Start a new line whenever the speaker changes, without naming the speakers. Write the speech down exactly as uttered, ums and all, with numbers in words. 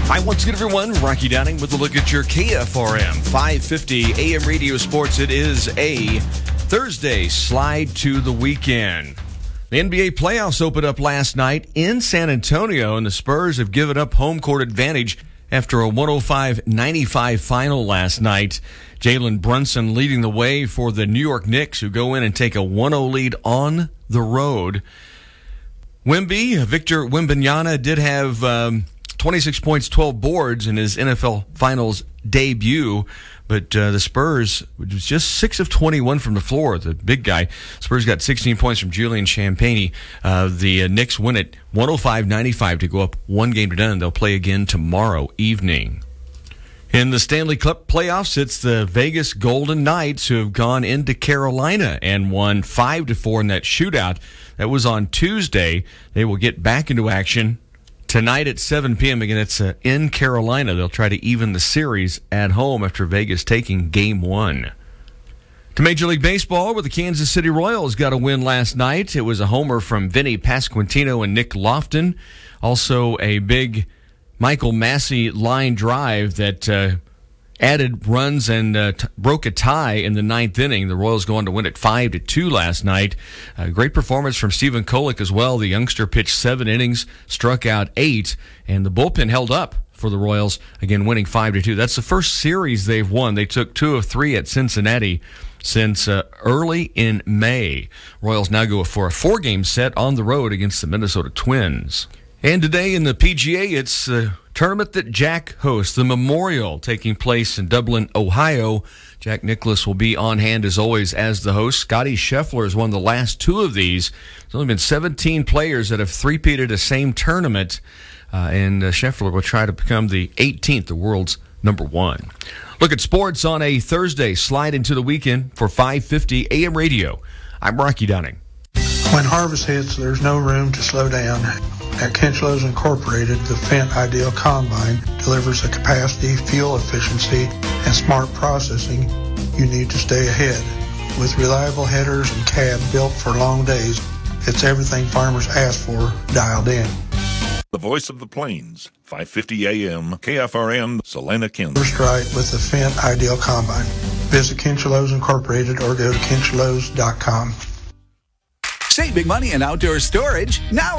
Hi, once again, everyone. Rocky Downing with a look at your K F R M five fifty A M Radio Sports. It is a Thursday slide to the weekend. The N B A playoffs opened up last night in San Antonio, and the Spurs have given up home court advantage after a one oh five ninety-five final last night. Jalen Brunson leading the way for the New York Knicks, who go in and take a one oh lead on the road. Wemby, Victor Wembanyama, did have um, twenty-six points, twelve boards in his N F L Finals debut, but uh, the Spurs, which was just six of twenty-one from the floor, the big guy. Spurs got sixteen points from Julian Champagnie. Uh, the uh, Knicks win it one oh five ninety-five to go up one game to none. They'll play again tomorrow evening. In the Stanley Cup playoffs, it's the Vegas Golden Knights who have gone into Carolina and won five to four in that shootout. That was on Tuesday. They will get back into action tonight at seven p.m. Again, it's uh, in Carolina. They'll try to even the series at home after Vegas taking game one. To Major League Baseball, where the Kansas City Royals got a win last night. It was a homer from Vinny Pasquantino and Nick Lofton. Also a big Michael Massey line drive that uh, added runs and uh, t- broke a tie in the ninth inning. The Royals go on to win it five to two last night. A great performance from Stephen Kolek as well. The youngster pitched seven innings, struck out eight, and the bullpen held up for the Royals, again winning five to two. That's the first series they've won. They took two of three at Cincinnati since uh, early in May. Royals now go for a four-game set on the road against the Minnesota Twins. And today in the P G A, it's the tournament that Jack hosts, the Memorial, taking place in Dublin, Ohio. Jack Nicklaus will be on hand, as always, as the host. Scotty Scheffler has won the last two of these. There's only been seventeen players that have three-peated the same tournament, uh, and uh, Scheffler will try to become the eighteenth, the world's number one. Look at sports on a Thursday. Slide into the weekend for five fifty A M Radio. I'm Rocky Downing.
When harvest hits, there's no room to slow down. At Kinchlows Incorporated, the Fendt Ideal Combine delivers the capacity, fuel efficiency, and smart processing you need to stay ahead. With reliable headers and cab built for long days, it's everything farmers ask for dialed in.
The voice of the plains, five fifty A M, K F R M, Salina, Kansas.
First right with the Fendt Ideal Combine. Visit Kinchlows Incorporated or go to kinchlows dot com.
Save big money in outdoor storage now.